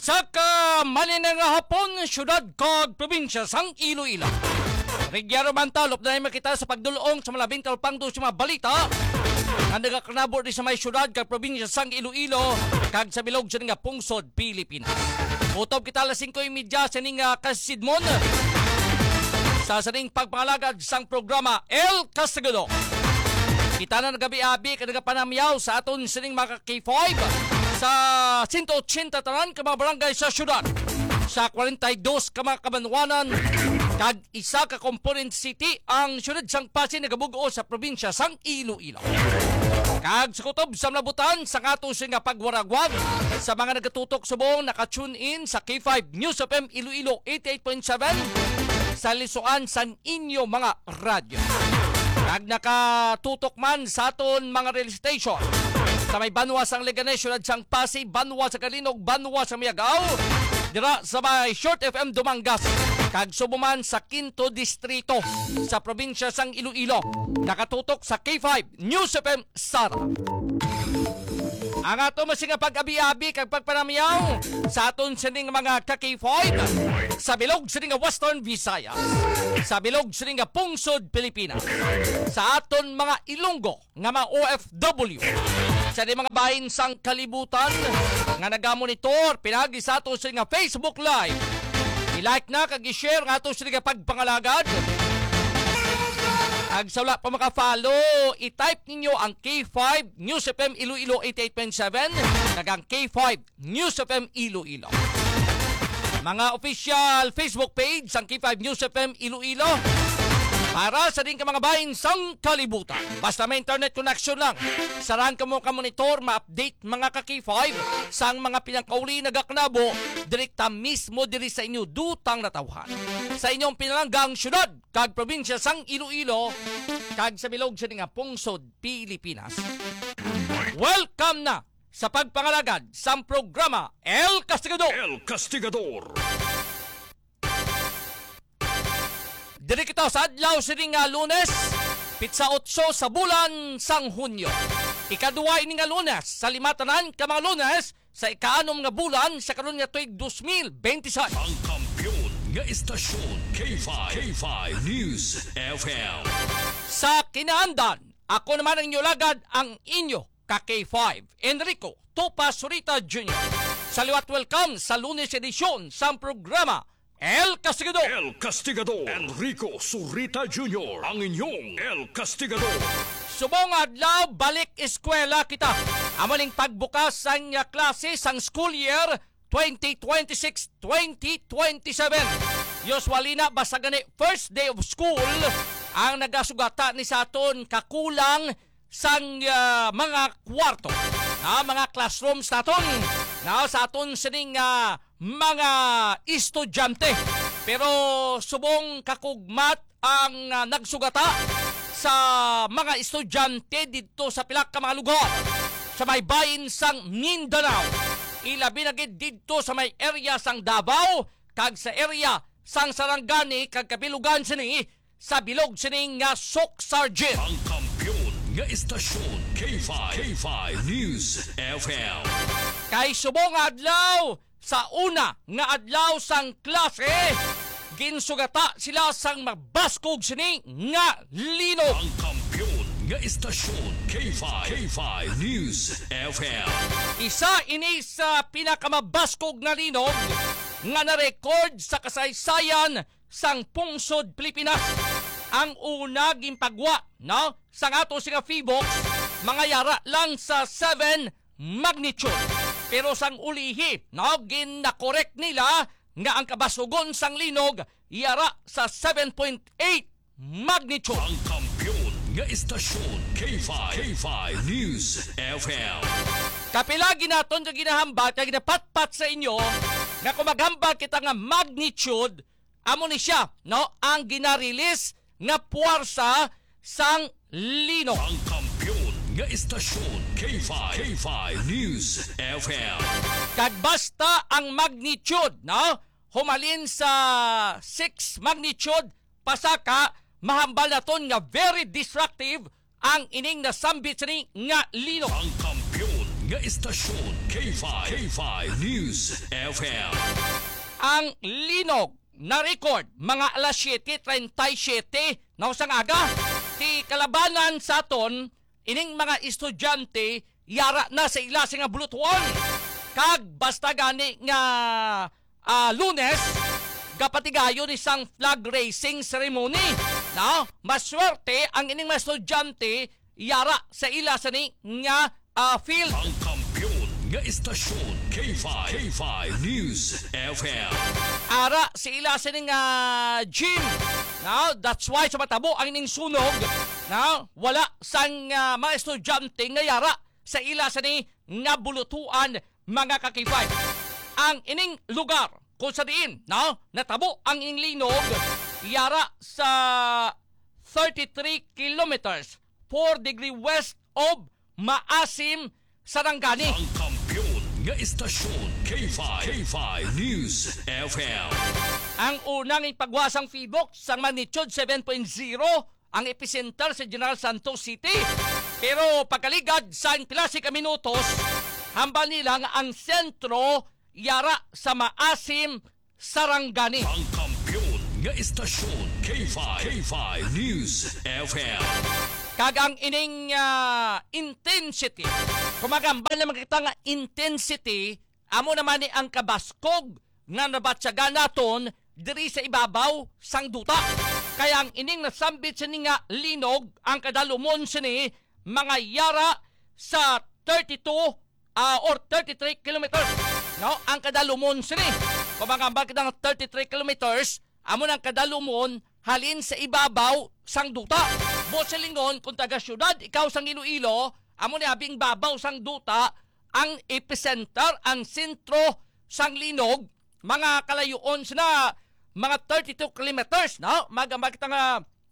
Sa kamalinang hapon, syudad kag probinsya sang Iloilo. Nagyaro man talop na makita sa pagdulong sa malabing talpang doon sa mga balita. Ang nagakranabor di sa may syudad kag probinsya sang Iloilo kag sa bilog sa nga pungsod, Pilipinas. Utob kita alas 5:30 sa ning kasidmon sa saning pagpangalagad sang programa El Castigador. Kita na nagabi-abi kag nagapanamyaw sa aton sining mga K5 sa 180 tanan ka mga barangay sa syudad. Sa 42 ka mga kabanwanan kag isa ka component city ang syudad sang Pasig nagabugo sa probinsya sang Iloilo. Kag sa kutob sa mlabutan sa ato nga pagwaragwag sa mga nagatutok subong naka-tune in sa K5 News FM Iloilo 88.7 sa lisuan sa inyo mga radyo. Kag nakatutok man sa aton mga rail station sa may Banwa sang Leganes, syudad sang Pasig, Banwa sa Kalinog, Banwa sa Miagao, dira sa may Short FM Dumangas, kag subuman sa Quinto Distrito sa probinsya sang Iloilo. Nakatutok sa K5 News FM Sara. Ang ato masinga pag-abi-abi kag pagpanamyaw sa aton sining mga ka-K5 sa bilog sining Western Visayas, sa bilog sining pungsod Pilipinas, sa aton mga Ilonggo nga mga OFW, sa di mga bahin sang kalibutan nga nagamonitor pinagi sa ato sining Facebook Live. I-like na kag i-share nga ato sining pagpangalagad. Ag sa wala pa maka-follow, i-type ninyo ang K5 News FM Iloilo 88.7 kag ang K5 News FM Iloilo. Mga official Facebook page ang K5 News FM Iloilo para sa din ka mga bahin sang kalibutan. Basta may internet connection lang. Sarahan ka mo ka-monitor, ma-update mga ka-K5 sang mga pinangkauli nagaknabo direkta mismo diri sa inyo dutang natawhan. Sa inyong pinalanggang syudad kag probinsya sang Iloilo kag sa bilog sa nga pungsod Pilipinas. Welcome na sa pagpangalagad sang programa El Castigador. El Castigador. Diri kita sa adlaw sining Lunes, pitsa 8 sa bulan sang Hunyo. Ikaduwa ini nga Lunes sa limatanan ka mga Lunes sa ikaanom nga bulan sa karon nga tuig 2026. Ang kampiyon nga istasyon K5 News FM. Sa kinaandan, ako naman ang inyolagad ang inyo ka K5 Enrico Topa Surita Jr. Sa liwat welcome sa Lunes edisyon sa programa El Castigador. El Castigador. Enrico Surita Jr. Ang inyong El Castigador. Subong adlaw balik eskwela kita. Amaling pagbukas sang klase sang school year 2026-2027. Usually na basta gani first day of school ang nagasugata ni sa aton kakulang sang mga kwarto. Mga classrooms naton. Sa aton sining mga estudyante. Pero subong kakugmat ang nagsugata sa mga estudyante dito sa pilak ka mga lugar sa may bayin sang Mindanao. Ilabi na gid dito sa may area sang Davao kag sa area sang Sarangani kag kabilugan sini sa bilog sining nga Sok Sargent. Ang kampiyon nga istasyon K5 News FM. Kay subong adlaw sa una nga adlaw sang klase, ginsugata sila sang mabaskog sini nga linog. Ang kampiyon nga istasyon K5 News FM. Isa ini sa pinakamabaskog na linog nga na-record sa kasaysayan sang pungsod Pilipinas. Ang una gimpagwa sang ato singa Feebox mga yara lang sa 7 magnitude. Pero sang ulihi, ginakorek nila nga ang kabasugon sang linog yara sa 7.8 magnitude. Ang kampiyon nga istasyon K5 News FM. Kapilagi naton nga ginahambat nga ginapatpat sa inyo nga kung maghambal kita nga magnitude, amo ni siya ang ginarelease nga puwersa sang linog. Ang kampiyon nga istasyon K5 News FM. Kag basta ang magnitude humalin sa 6 magnitude pasaka, mahambal naton nga very destructive ang ining nasambit ni nga linog. Ang kampiyon nga istasyon K5 News FM. Ang linog na record mga alas 7:37 na usang aga. Ti kalabanan sa aton ining mga estudyante yara na sa ila nga bulutuan. Kag basta gani nga Lunes gapatigayon isang flag racing ceremony. No, maswerte ang ining mga estudyante yara sa ila sa ni nga field. Ang kampiyon nga istasyon K5 News FM. Ara si ila sa ning gym. Now, that's why sa matabo ang ining sunog. Now, wala sang mga estudyante nga yara sa ila sa ni nga bulutuan mga kakipay. Ang ining lugar kung sa diin, no, natabo ang ining linog yara sa 33 kilometers 4 degree west of Maasim, Sarangani. Ang kampiyon nga istasyon K5 News FM. Ang unang ipagwasang fibok sa magnitude 7.0 ang epicenter sa General Santos City. Pero pagkaligad sa pilasi ka minutos, hambal nila nga ang sentro yara sa Maasim, Sarangani. Ang kampiyon nga istasyon K5 News FM. Kagang ining intensity. Kumagambal na makita nga intensity, amo naman ni ang kabaskog nga nabatsaga naton diri sa ibabaw sang duta. Kaya ang ining nasambit sa nga linog ang kadalumon sini mga yara sa 32 or 33 kilometers. No, ang kadalumon sini. Kumagambal kita nga 33 kilometers, amo nang kadalumon halin sa ibabaw sang duta. Sa lingon, kung taga syudad, ikaw sang Iloilo, amo ni abing babaw sang duta, ang epicenter, ang sentro sang linog, mga kalayoon sina, mga 32 kilometers, no? Magamag kita nga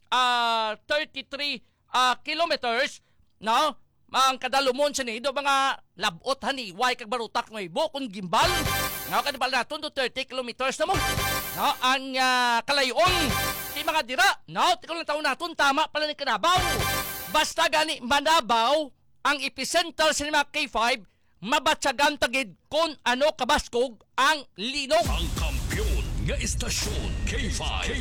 33 kilometers, no? Ang kadalumon sa nido, mga labot, haniway, kag barutak, may bukon, gimbal, no? Kadibal natin to 30 kilometers na mo, no? Ang kalayoon, di mga dira, no? Tikol na taon natin, tama pala ni Kanabaw. Basta gani Manabaw, ang epicenter sa mga K5, mabatsagan tagid kung ano kabaskog ang linog. Ang kampiyon nga istasyon K5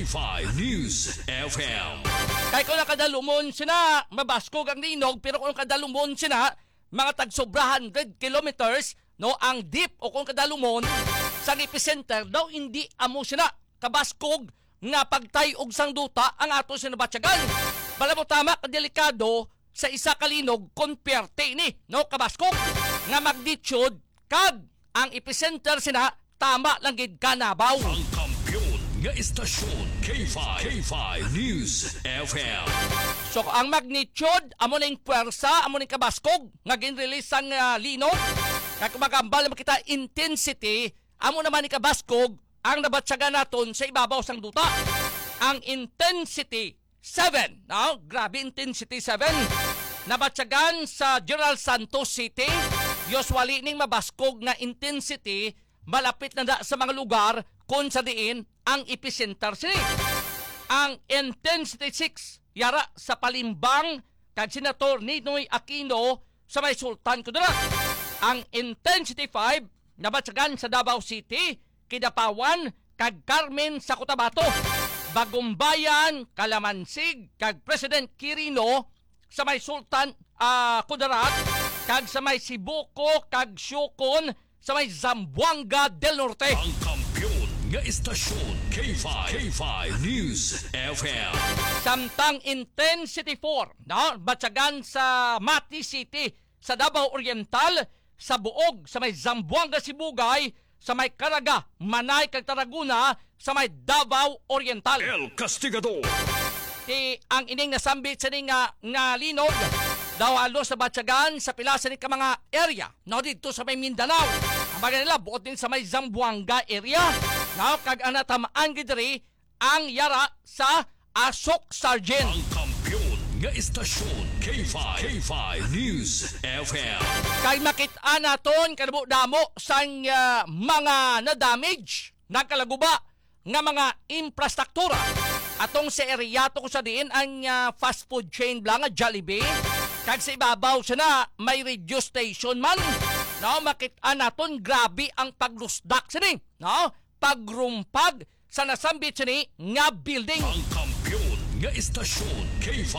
News FM. Kaya kung nakadalumon sina, mabaskog ang linog, pero kung nakadalumon sina, mga tagsobrahan 100 kilometers, no? Ang deep o kung kadalumon, sa epicenter daw, hindi amo sina kabaskog nga pagtayog sang duta ang ato sinabatsagan. Bala mo tama kadelikado sa isa kalinog konperte ni no kabaskog nga magnitude kag ang epicenter sina tama lang gid Kanabaw. Ang kampiyon nga istasyon K5 News FM. So ang magnitude amo ning puwersa amo ning kabaskog nga ginrelease sang linog kag magambal makita intensity amo naman ni kabaskog ang nabatsagan naton sa ibabaw sang duta. Ang intensity 7, no? Grabe intensity 7. Nabatsagan sa General Santos City. Usually ning mabaskog na intensity malapit na da sa mga lugar kung sa diin ang epicenter sini. Ang intensity 6 yara sa Palimbang kag Senator Ninoy Aquino sa may Sultan Kudarat. Ang intensity 5 nabatsagan sa Davao City, Kidapawan, kag Carmen sa Cotabato, Bagumbayan, Kalamansig, kag President Quirino sa may Sultan Kudarat, kag sa may Sibuko, kag Syukon, sa may Zamboanga del Norte. Ang kampiyon nga istasyon K5 News FM. Samtang intensity 4, no? Batsagan sa Mati City, sa Davao Oriental, sa Buog, sa may Zamboanga Sibugay, sa may Caraga, Manay, kag Tarragona, sa may Davao Oriental. El Castigador. Ang ining nasambit sa nga linog, daw alos sa batsagan sa pilasan ni ka mga area, no, dito sa may Mindanao. Ang bagay nila, buot din sa may Zamboanga area, no, kag anatamaan gidri ang yara sa Asok Sargent. Ang kampiyon nga istasyon K5 News FM. Kay makita naton kanamo sang mga na-damage, nagkalaguba nga mga infrastruktura. Atong sa area to ko sa diin ang fast food chain lang nga Jollibee. Kag sa ibabaw siya na may radio station man. no, makita naton grabe ang paglusdak sini, no, pagrumpag sa nasambit sini nga building. Ang kampiyon nga istasyon K5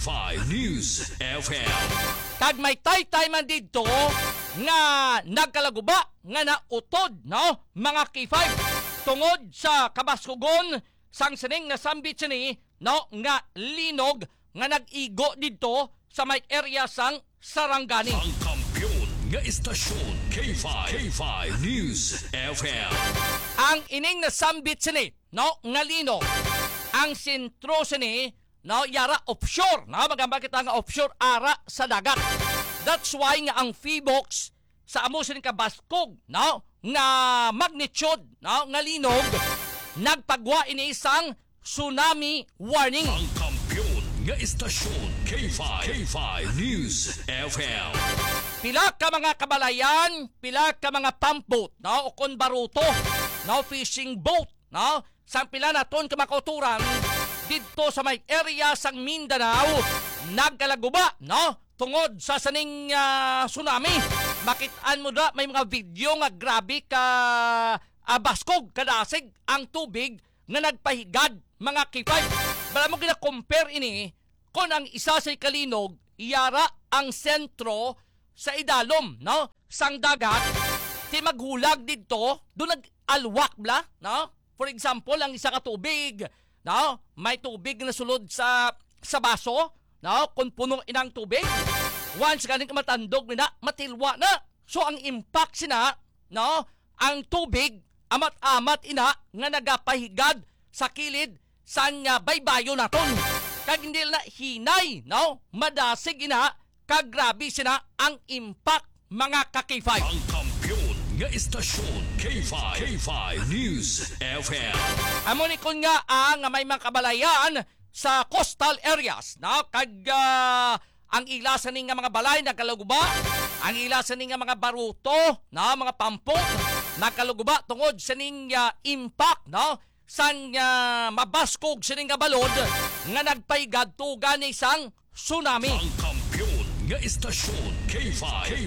News FM. Kag may tay man dito nga nagkalaguba nga nautod, no, mga K5 tungod sa kabaskugon sang sining nasambit sini, no, nga linog nga nag-igo dito sa may area sang Sarangani. Ang kampiyon nga istasyon K5 News FM. Ang ining nasambit sini, no, nga linog, ang sentro sini, no, yara offshore, no, magamba kita nga offshore ara sa dagat. That's why nga ang PHIVOLCS sa amo sining kabaskog, no, nga magnitude, no, nga linog, nagpagwa ini isang tsunami warning. Ang kampiyon nga istasyon K5 News FM. Pila ka mga kabalayan, pila ka mga pump boat, no, o kon baruto, no, fishing boat, no, sang pila naton ka makauturan dito sa may area sang Mindanao, nagkalaguba, no, tungod sa saning tsunami. Makitaan mo da may mga video nga grabe ka baskog, kadasig ang tubig nga nagpahigad, mga K5. Bala mo gina-compare ini kung ang isa sa kalinog, iyara ang sentro sa idalom, no, sang dagat, ti maghulag dito, doon nag-alwak bla, no? For example, ang isa ka tubig, no, may tubig na sulod sa baso, no, kung punong inang tubig, once ganing ka matandog na, matilwa na. So ang impact sina, no, ang tubig amat-amat ina nga nagapahigad sa kilid sang baybayo naton. Kag hindi na hinay, no, madasig ina, kag grabe sina ang impact, mga ka-K5. Ang kampiyon nga istasyon K5 News FM. Amo ni kun nga ang may mga kabalayan sa coastal areas, no, kag ang ilasan ni nga mga balay nagkalaguba, ang ilasan ni nga mga baruto, no, mga pampok nagkalaguba tungod sa ning impact, no, sang mabaskog sa ning nga balod nga nagpaigad tugan ni isang tsunami. Ang kampiyon nga istasyon K5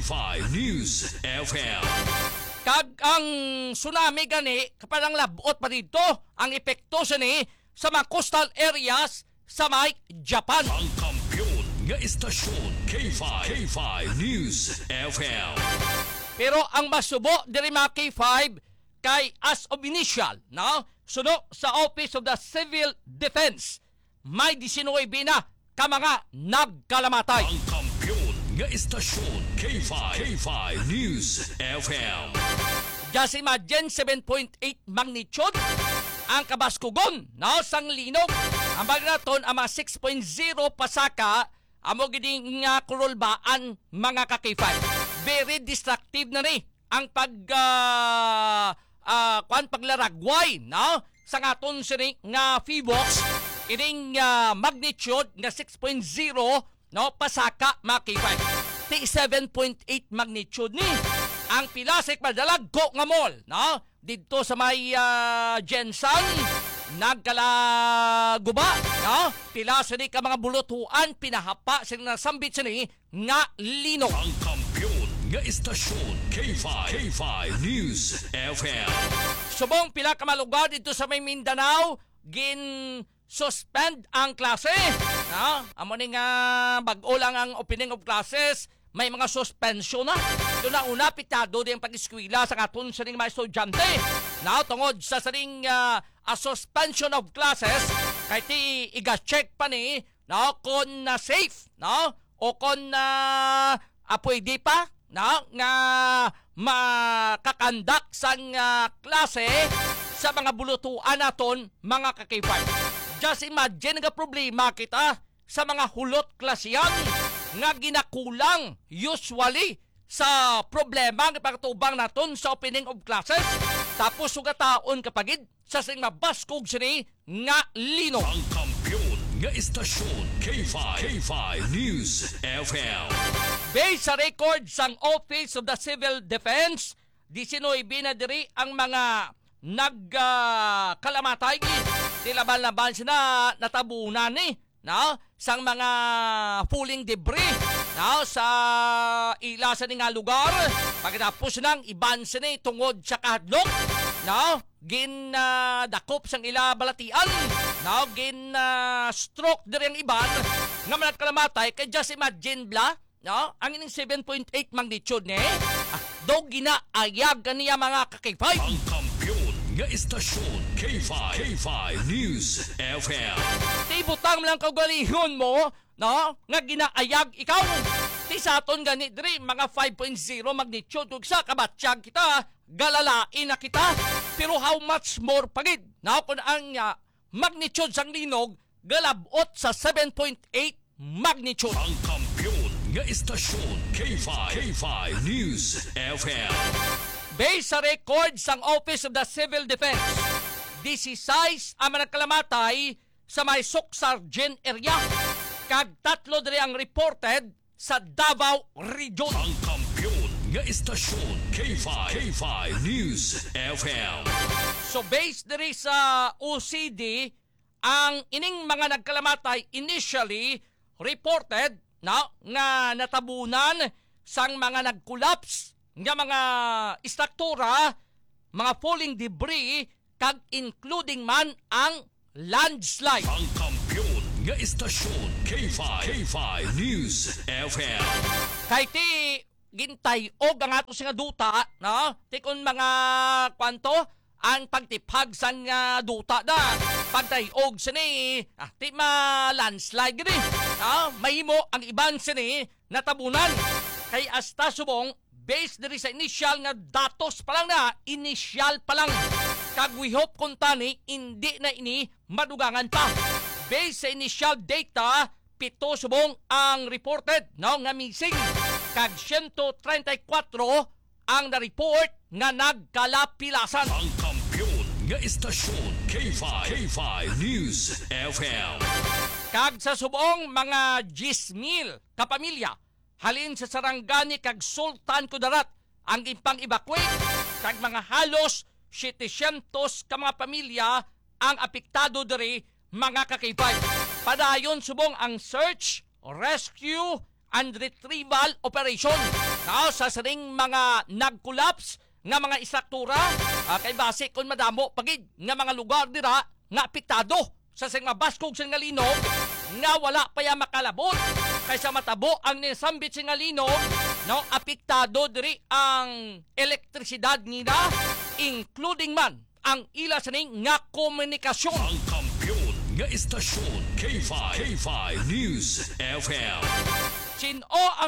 News FM. Kag ang tsunami gani kapalang labot pa dito ang epekto sa ni sa mga coastal areas sa may Japan. Ang kampiyon nga istasyon K5 News FM. Pero ang masubo diri mga K5 kay as of initial, no, suno sa Office of the Civil Defense, may 19 na ka mga nagkalamatay. Ang kampiyon nga istasyon K5 News FM. Just imagine 7.8 magnitude ang kabaskugon, no, sang linog. Ang bagnaton ang mga 6.0 pasaka amo gini nga kurulbaan, mga ka-K5. Very destructive na ni ang paglaragway, no, sa ngaton sini nga PHIVOLCS ining magnitude nga 6.0, no, pasaka, mga K5. Ti 7.8 magnitude ni ang pilasik madalag ko nga mall, no, dito sa may Jensen nagkalaguba, no, pilasa ni ka mga bulutuan pinahapa sing nasambit sini nga linog. Ang kampiyon nga istasyon K5 News FM. Subong pila ka malugad dito sa may Mindanao gin suspend ang klase, no? Amo ni nga bag-o lang ang opening of classes, may mga suspension na. Ito na una, pitado din pag-eskwela sa katon sa ning mga estudyante. Now, tungod sa saring a suspension of classes, kay ti iga-check pa ni, no, kung na safe, no, o kung pwede pa, no, nga makakandak sang klase sa mga bulutuan naton, mga ka-K5. Just imagine nga problema kita sa mga hulot klasyan nga ginakulang usually sa problema nga pagtubang naton sa opening of classes, tapos sugataon kapagid sa sing mabaskog sini nga linog. Ang kampiyon nga istasyon K5 News FM. Based sa record sang Office of the Civil Defense, 19 na diri ang mga nagkalamatay. Tilaban-laban sila natabunan ni, no, sang mga falling debris Now, sa ilasan ni nga lugar, pagkatapos nang iban sini tungod sa kahadlok, now, dakop sang ila balatian, now, stroke diri ang iban, nga manat kalamatay, kay just imagine bla, no? Ang ining 7.8 magnitude ni, do ginaayag kaniya mga kakipay. Ang kampiyon nga istasyon K5 News FM. Ti butang lang kaugalingon mo, no? Nga ginaayag ikaw. Ti sa aton gani diri mga 5.0 magnitude ug sa kabatsyag kita, galalain na kita. Pero how much more pagid? Now kun ang magnitude sang linog galabot sa 7.8 magnitude. Ang kampiyon nga istasyon K5 News FM. Based sa record sang Office of the Civil Defense, 16 ang nagkalamatay sa may Soksargen area. Kag 3 diri ang reported sa Davao Region. Ang kampiyon nga istasyon K5 News FM. So based diri sa OCD, ang ining mga nagkalamatay initially reported nga natabunan sang mga nag-collapse nga mga istruktura, mga falling debris, kag including man ang landslide. Ang kampiyon nga istasyon K5 News FM. Kay ti gintay-og ang ato nga duta, no? Ti kun mga kwanto ang pagtipag san nga duta da. Pagtay-og sini, ti ma-landslide gini. Mahimo ang iban sini natabunan. Kay hasta subong, based diri sa initial nga datos pa lang na, initial pa lang. Kag we hope kung tani, hindi na ini madugangan pa. Based sa initial data, 7 subong ang reported, no, nga missing. Kag 134 ang na-report nga nagkalapilasan. Ang kampiyon nga istasyon K5 News FM. Kag sa subong mga 10,000 kapamilya halin sa Sarangani kag Sultan Kudarat ang impang evacuate. Kag mga halos 700 ka mga pamilya ang apektado diri mga kakipay. Padayon subong ang search, rescue, and retrieval operation. Sa saring mga nag-collapse nga mga istruktura, kay base kung madamo pagid nga mga lugar dira nga apektado sa sing mabaskog sing nga linog nga wala pa ya makalabot. Kaysa matabo ang nisambit sing nga linog, no, apektado diri ang elektrisidad nila, including man ang ila saning nga komunikasyon. Ang kampiyon nga istasyon K5 News FM. Sino ang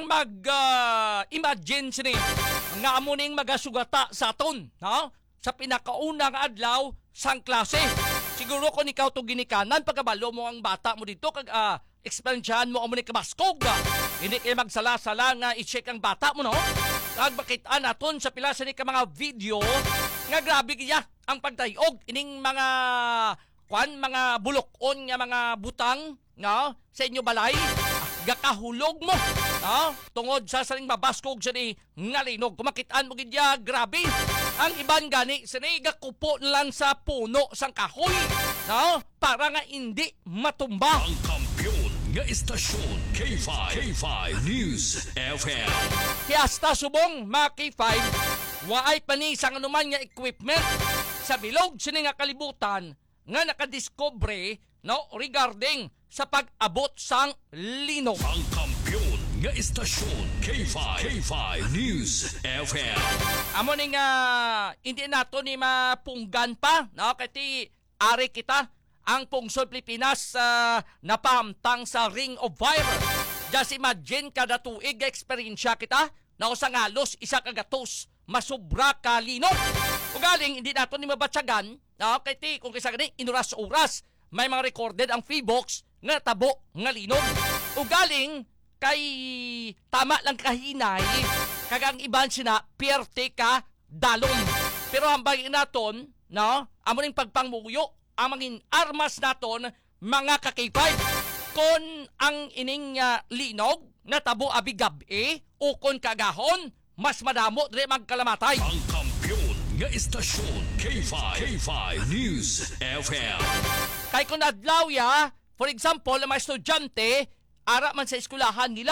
mag-imagine sini nga amuning magasugata sa aton, no? Sa pinakaunang adlaw sang klase. Siguro kung ikaw to ginikanan, pagkabalo mo ang bata mo dito, kag ekspansyahan mo amuning kabaskog. Hindi kayo magsala-sala nga i-check ang bata mo, no? Kag bakitaan naton sa pila sa ni ka mga video nga grabe kaya ang pagtayog ining mga mga bulokon nga mga butang, no, sa inyo balay. Gakahulog mo, no? Tungod sa saling mabaskog sa ni ngalinog. Kumakitaan mo gidya, grabe. Ang iban gani, sini gakupo lang sa puno sang kahoy, no? Para nga hindi matumba. Ang kampiyon nga istasyon K5 News FM. Kaya hasta subong mga K5, waay pa ni sang anuman nga equipment sa bilog sini nga kalibutan nga nakadiscovery, no, regarding sa pag-abot sang linog. Ang kampiyon nga istasyon K5 News FM. Amo ning hindi nato ni mapunggan pa, no, kati ari kita ang pungsod Pilipinas napamtang sa Ring of Fire. Just imagine kada tuig eksperyensya kita na sa ngalos isa kagatos masubra ka linog. Ugaling hindi nato ni mabatsagan, no, kati kung kisa gani inuras-uras may mga recorded ang Feebox nga tabo nga linog. Ugaling kay tama lang kahinay kagang iban sina pierte ka dalom. Pero hambay naton, no, amo ning pagpangmuyo ang mangin armas naton mga kakipay. Kon ang ining linog natabo abigabi o kon kagahon mas madamo diri magkalamatay. Ang kampiyon nga istasyon K5 News FM. Kay kung adlaw ya, for example, ang mga estudyante, ara man sa eskulahan nila,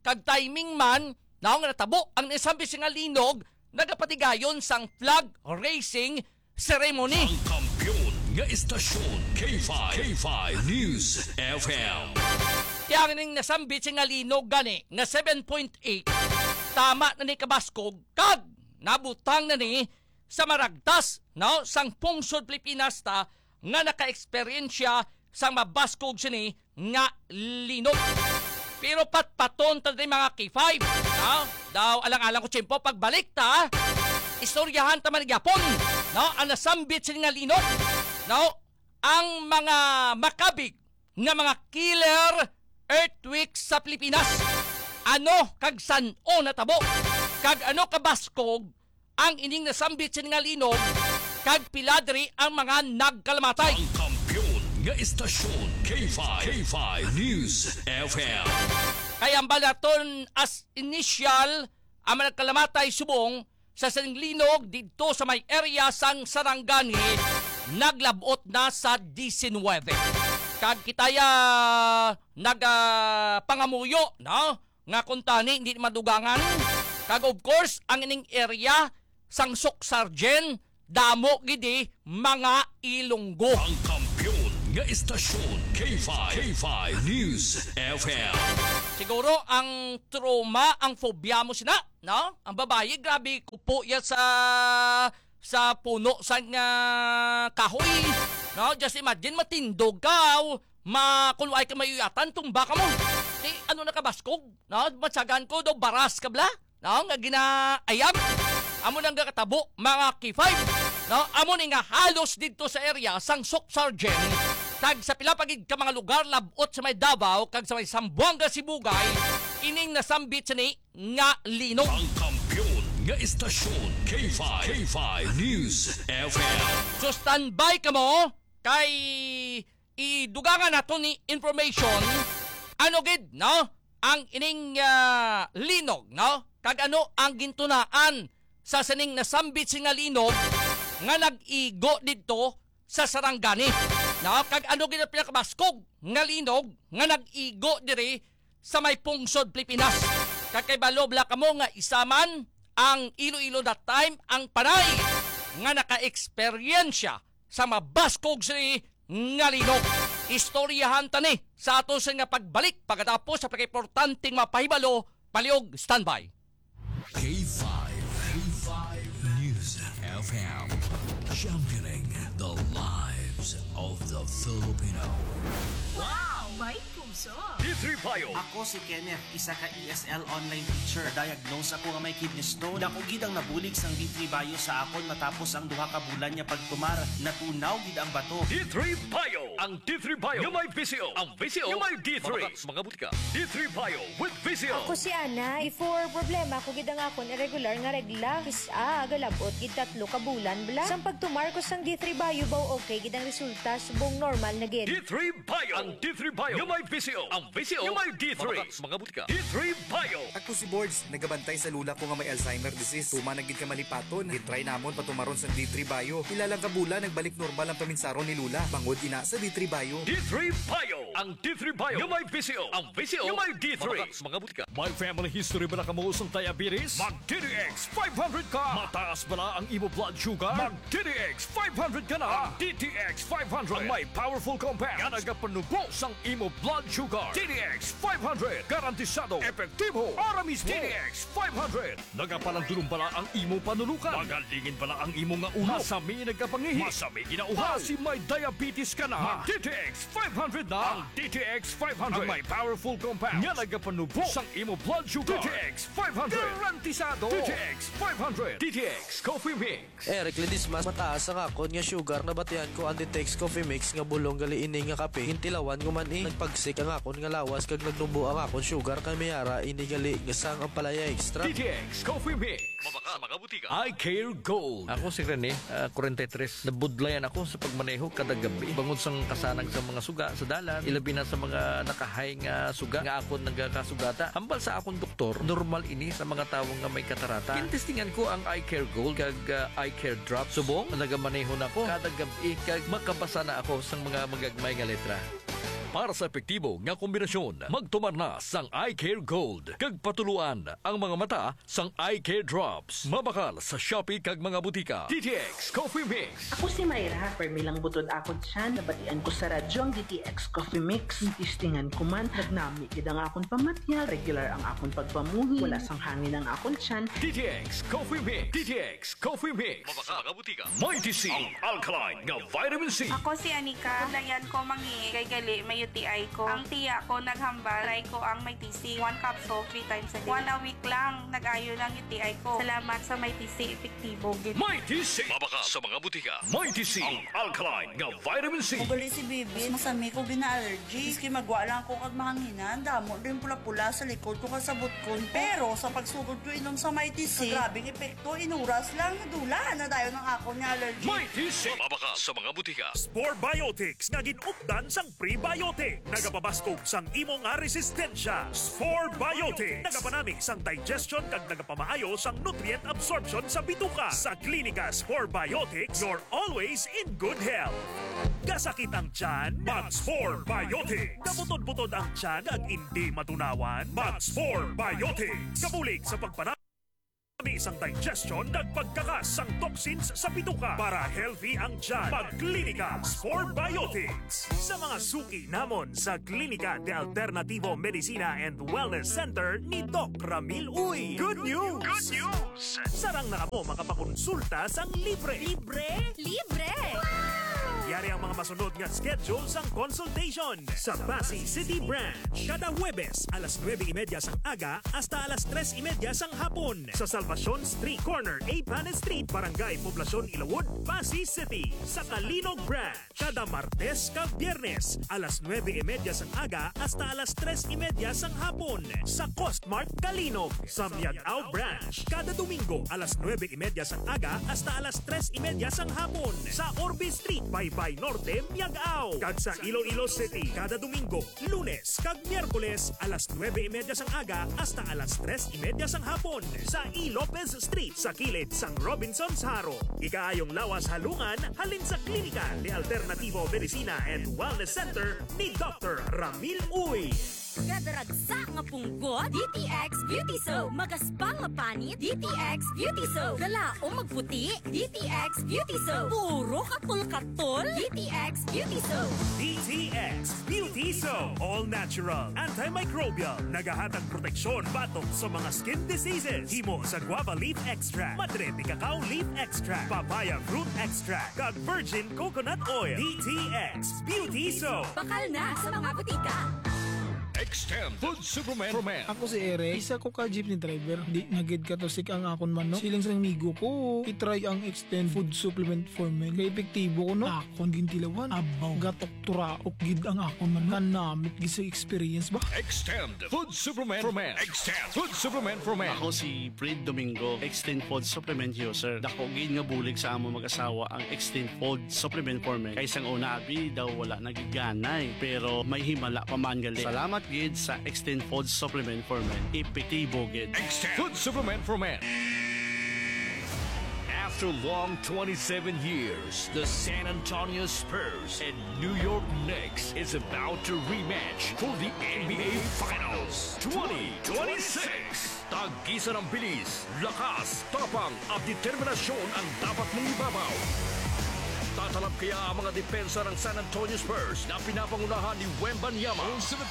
kag timing man nga natabo ang nasambi nga linog nagapatigayon sang flag racing ceremony. Ang kampiyon nga istasyon K5 News FM. Yang ning nasambit nga linog gani nga 7.8 tama na ni kabaskog kag nabutang na ni sa maragtas no sang pungsod Pilipinas ta nga naka-eksperyensya sang mabaskog sini nga linog. Pero patpaton ta mga K5 no? Daw alang-alang ko tiyempo pagbalik ta istoryahan ta man gyapon no ang nasambit sini nga linog no ang mga makabig nga mga killer earthquake sa Pilipinas. Ano kag san-o natabo kag ano kabaskog ang ining nasambit sa nga linog kag piladri ang mga nagkalamatay. Ang kampiyon nga istasyon K5 News FM. Kaya ang balaton as initial ang mga nagkalamatay subong sa saning linog dito sa may area sang Sarangani naglabot na sa 19. Kag kitaya pangamuyo no nga kuntani hindi madugangan. Kag of course ang ining area sang Soksargen damo gidi mga Ilonggo. Ang kampiyon nga istasyon K5 News FM. Siguro ang trauma, ang phobia mo sina, no? Ang babae grabe kupo ya sa puno sa kahoy. No, just imagine matindog ka, makulway ka mayuyatan tumba ka mo. Di ano na kabaskog, no? Matsagan ko do baras ka bla, no? Nga ginaayam. Amo nang kakatabo mga K5. No, amo ni nga halos dito sa area sang Soksargen. Kag sa pilapagid ka mga lugar labot sa may Davao kag sa may Zamboanga Sibugay ining nasambit sa ni nga linog. Ang kampiyon nga istasyon K5 News FM. So standby ka mo kay idugangan nato ni information ano gid no ang ining linog no kag ano ang gintunaan sa saning nasambit si nga linog nga nag-igo dito sa Sarangani. No, kag ano gid ang pinakabaskog nga linog nga nag-igo diri sa may pungsod Pilipinas. Kag kay balobla kamo nga isaman ang Iloilo that time ang panay nga naka-eksperyensya sa mabaskog sini nga linog. Istoryahan tani sa ato sa nga pagbalik pagkatapos sa pagkaimportanteng mapahibalo paliog standby. K5 News FM. Championing the lives of the Filipino. Wow! May puso! D3 Bio. Ako si Kenneth, isa ka ESL online teacher. Diagnose ako nga may kidney stone. Dako gid ang nabulig sang D3 Bio sa akon matapos ang duha ka bulan niya pagtumar. Natunaw gid ang bato. D3 Bio. Ang D3 Bio yung may VCO. Ang VCO yung may D3. Mga butika. D3 Bio with VCO. Ako si Ana. Before problema ko gid ang akon irregular nga regla. Kisa agalabot gid 3 ka bulan bla. Sang pagtumar ko sang D3 Bio baw okay gid ang resulta subong normal na gid. D3 Bio. Ang D3 Bio yung may VCO. Ang VCO yung may D3. Mga butika. D3 Bio. Ako si Boards, nagabantay sa lula ko nga may Alzheimer disease. Tuma nagid ka malipaton. Gitry namon patumaron sa D3 Bio. Ilalang kabula nagbalik normal ang paminsaron ni Lula. Bangod ina sa D3 Bio. D3 Bio. Ang D3 Bio yung may VCO. Ang VCO yung may D3. Mga butika. May family history ba na kamuusang diabetes? Mag DTX 500 ka. Mataas ba na ang imo blood sugar? Mag DTX 500 ka na. Ang DTX 500 ang may powerful compound nga nagapanubo sang imo blood sugar. DTX 500 garantisado epektibo para mismo. DTX 500 nagapalandulong pala ang imo panulukan. Magalingin pala ang imo nga ulo. Masami nagkapangihi. Masami ginauhaw. Kasi may diabetes ka na. Mag DTX 500 na. Ang DTX 500 ang may powerful compound nga nagapanubo sang imo blood sugar. DTX 500 garantisado. DTX 500 DTX Coffee Mix. Eric Ledismas, mataas ang akon nga sugar na batihan ko ang Ditex Coffee Mix nga bulong gali ini nga kape. Hintilawan ko man nagpagsik ang akon nga lawas kag nagnubo ang akon sugar kay mayara ini gali nga sang ang palaya extra. DTX Coffee Mix. Mabaka mga butika. I Care Gold. Ako si Rene, 43. Nabudlayan ako sa pagmaneho kada gabi. Bangod sang kasanag sa mga suga sa dalan, ilabi na sa mga nakahay nga suga nga akon nagkasugata. Hambal sa akong doktor, normal ini sa mga tawo nga may katarata. Kintestingan ko ang I Care Gold kag I Care Drop. Subong nagamaneho na ko kada gabi kag makabasa na ako sang mga magagmay nga letra. Para sa epektibo nga kombinasyon, magtumar na sang Eye Care Gold. Kag patuluan ang mga mata sang Eye Care Drops. Mabakal sa Shopee kag mga butika. DTX Coffee Mix. Ako si Mayra, permilang butod ako dyan. Nabatian ko sa radyo ang DTX Coffee Mix. Tistingan ko man, nagnami kid ang akong pamatyal. Regular ang akong pagpamuhi. Wala sang hangin ang akong tiyan. DTX Coffee Mix. DTX Coffee Mix. Mabakal sa mga butika. Mighty C. Ang alkaline nga vitamin C. Ako si Anika. Dayan ko mangi kay gali may UTI ko. Ang tiya ko naghambal. Try ko ang may TC. 1 capsule 3 times a day. 1 a week lang nag-ayo ng UTI ko. Salamat sa may TC epektibo. Mighty C. Mabakal sa mga butika. Mighty C. Ang alkaline nga vitamin C. Ugali si Bibi, masami ko bina-allergy. Iski magwa lang ko kag mahanginan. Damo din pula-pula sa likod ko kasabot ko. Pero sa pagsugod ko inom sa Mighty C, grabing epekto, inuras lang, nadula na dayo ng ako ni allergy. Mighty C. Mabakal sa mga butika. Spore Biotics nga ginupdan sang prebiotic. Nagapabaskog sang imo nga resistensya. Spore Biotics. Nagapanami sang digestion kag nagapamaayo sang nutrient absorption sa bituka. Sa Klinika Spore Biotics, you're always in good health. Kasakit ang tiyan, Mag-Spore Biotics. Kabutod-butod ang tiyan ag hindi matunawan, Mag-Spore Biotics. Kabulig sa pagpanami isang digestion at pagkakas sang toxins sa bituka para healthy ang tiyan. Mag-Klinika Spore Biotics. Sa mga suki namon sa Klinika de Alternativo Medicina and Wellness Center ni Doc Ramil Uy. Good news! Good news! Sarang na mo makapakonsulta sang libre. Libre? Libre! Yari ang mga masunod nga schedule sang consultation sa Pasay City Branch. Kada Huwebes, alas 9:30 sang aga hasta alas 3:30 sang hapon. Sa Salvacion Street Corner, Apanes Street, Barangay Poblacion, Ilawod, Pasay City. Sa Kalinog Branch, kada Martes kag Biyernes, alas 9:30 sang aga hasta alas 3:30 sang hapon. Sa Costmart Kalinog. Sa Miagao Branch, kada Domingo, alas 9:30 sang aga hasta alas 3:30 sang hapon. Sa Orbe Street, Baybay Norte, Miagao. Kag sa Iloilo City, kada Domingo, Lunes kag Miyerkules, alas 9:30 sang aga hasta alas 3:30 sang hapon. Sa E. Lopez Street, sa kilid sang Robinson's Haro. Ikaayong lawas halungan, halin sa Klinika de Alternativo Medicina and Wellness Center ni Dr. Ramil Uy. Kadaragsa nga punggot, DTX Beauty Soap. Magaspang nga panit, DTX Beauty Soap. Kalaong magputi, DTX Beauty Soap. Puro katol-katol, DTX Beauty Soap. DTX Beauty Soap. All natural, antimicrobial, nagahatag proteksyon batok sa mga skin diseases. Himo sa guava leaf extract, madre de cacao leaf extract, papaya fruit extract, kag virgin coconut oil. DTX Beauty Soap. Bakal na sa mga butika. Extend Food Superman for Men. Ako si Eric, isa ko ka jeepney driver. Di nagid ka to sik ang akon man, no? Siling sa migo ko, itry ang Extend Food Supplement for Men. Kaya epektibo ko, no? Akon gintilawan, abaw, gatok turaok gid ang akon man. Kanamit gisa experience ba? Extend Food Superman for Men. Extend Food Superman for Men. Ako si Fred Domingo, Extend Food Supplement user. Dako gid nga bulig sa amo mag-asawa ang Extend Food Supplement for Men. Kaysang una abi daw wala nagiganay, pero may himala pa man gali. Salamat gid sa Extend Food Supplement for Men. Epektibo gid. Extend Food Supplement for Men. After long 27 years, the San Antonio Spurs and New York Knicks is about to rematch for the NBA Finals 2026. Tag-isa ng bilis, lakas, tapang at determinasyon ang dapat mong ibabaw. Tatalab kaya ang mga depensa ng San Antonio Spurs na pinapangunahan ni Wembanyama.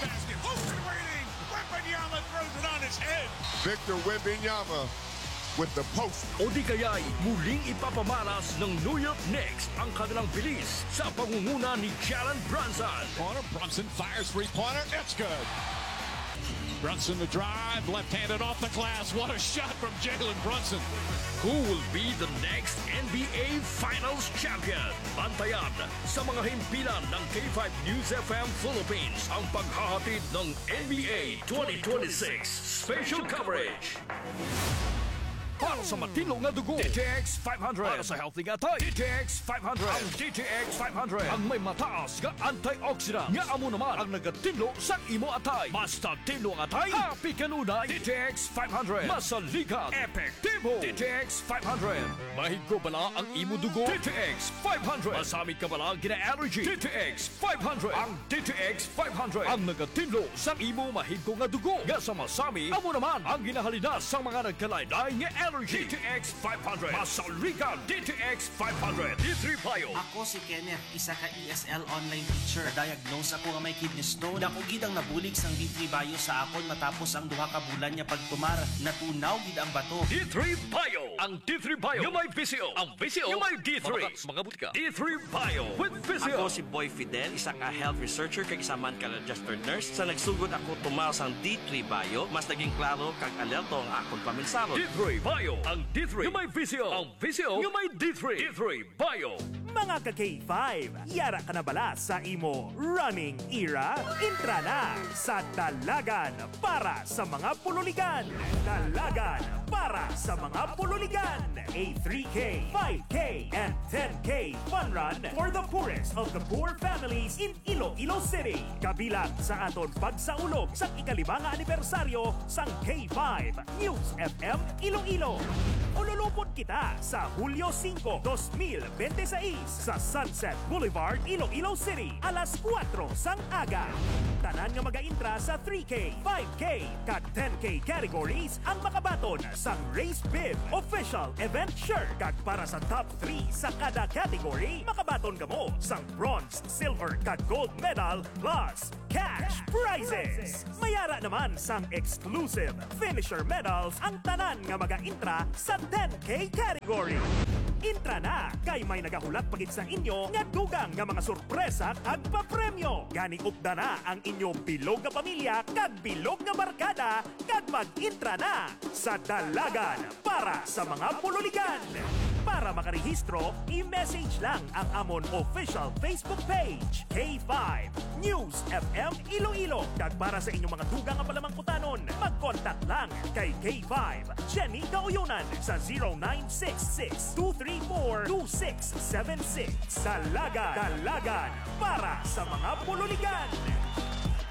Wembanyama throws it on his head. Victor Wembanyama with the post. O di kaya'y muling ipapamalas ng New York Knicks ang kanilang bilis sa pangunguna ni Jalen Brunson. Brunson fires three-pointer. It's good. Brunson the drive, left-handed off the glass. What a shot from Jalen Brunson. Who will be the next NBA Finals champion? Bantayan sa mga himpilan ng K5 News FM Philippines ang paghahatid ng NBA 2026 special coverage. Para sa matino nga dugo, DTX 500. Para sa healthy nga tay, DTX 500. Ang DTX 500 ang may mataas nga antioxidant nga amo naman ang nagatinlo sa imo atay. Basta tinlo ang atay, happy kanunay. DTX 500 masaligan, epektibo. DTX 500 mahigko bala ang imo dugo. DTX 500 masamit ka bala gina-allergy. DTX 500 ang DTX 500 ang nagatinlo sa imo mahigko nga dugo nga sa masami amo naman ang ginahalina sa mga nagkalaylay nga allergy. DTX 500 masaligan. DTX 500 D3 Bio. Ako si Kenneth, isa ka ESL online teacher. Diagnose ako nga may kidney stone. Dako gid ang nabulig sang D3 Bio sa akon matapos ang duha ka bulan niya pagtumar. Natunaw gid ang bato. D3 Bio. Ang D3 Bio yung may VCO. Ang VCO yung may D3. Mga butika. D3 Bio with VCO. Ako si Boy Fidel, isa ka health researcher kag isa man ka registered nurse. Sa nagsugod ako tumaw sang D3 Bio, mas naging klaro kag alerto ang akong paminsaro. D3 Bio. Ang D3 yung may VCO. Ang VCO yung may D3. D3 Bio. Mga ka-K5, yara ka na bala sa imo running era? Intra na sa Dalagan para sa mga pululigan. Dalagan para sa mga pululigan. A 3K, 5K, and 10K fun run for the poorest of the poor families in Iloilo City. Kabilang sa aton pagsaulog sa ikalimang anibersaryo sang K5 News FM Iloilo. Ululupot kita sa Hulyo 5, 2026 sa Sunset Boulevard, Iloilo City, alas 4 sang aga. Tanan nga mag-intra sa 3K, 5K, kag 10K categories ang makabaton sang Race Bib official event shirt. Kag para sa top 3 sa kada category, makabaton ka mo sang bronze, silver, kag gold medal plus cash prizes. Mayara naman sang exclusive finisher medals ang tanan nga mag-intra sa 10K category. Intra na kay may nagahulat pagit sa inyo nga dugang nga mga sorpresa kag papremyo. Gani upda na ang inyong bilog nga pamilya kag bilog nga barkada kag mag-intra na sa Dalagan para sa mga pululigan. Para makarehistro, i-message lang ang amon official Facebook page, K5 News FM Iloilo. Kag para sa inyong mga dugang nga palamangkutanon, mag-contact lang kay K5 Jenny Gauyunan sa 0966-234-2676. Dalagan para sa mga pululigan.